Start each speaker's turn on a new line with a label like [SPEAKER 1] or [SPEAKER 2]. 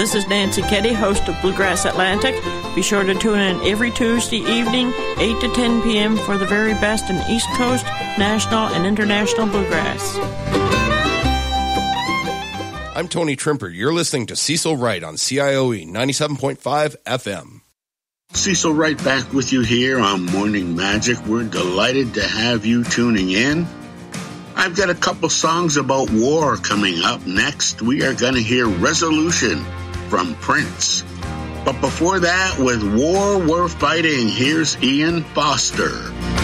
[SPEAKER 1] This is Nancy Keddy, host of Bluegrass Atlantic. Be sure to tune in every Tuesday evening, 8 to 10 p.m. for the very best in East Coast, national, and international bluegrass.
[SPEAKER 2] I'm Tony Trimper. You're listening to Cecil Wright on CIOE 97.5 FM.
[SPEAKER 3] Cecil Wright back with you here on Morning Magic. We're delighted to have you tuning in. I've got a couple songs about war coming up. Next, we are going to hear Resolution from Prince. But before that, with War We're Fighting, here's Ian Foster.